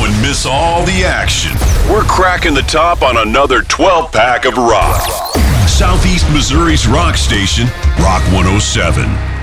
and miss all the action. We're cracking the top on another 12-pack of rock. Southeast Missouri's rock station, Rock 107.